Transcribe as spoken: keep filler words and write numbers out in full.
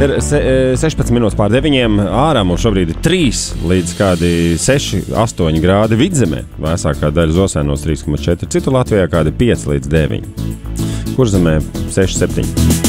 Ir se, sešpadsmit minūtes pār deviņiem, ārā mums šobrīd ir trīs līdz kādi seši, astoņi grādi vidzemē. Vēsākā daļa Zosēnos trīs komats četri, citu Latvijā kādi pieci līdz deviņi. Kurzemē seši, septiņi.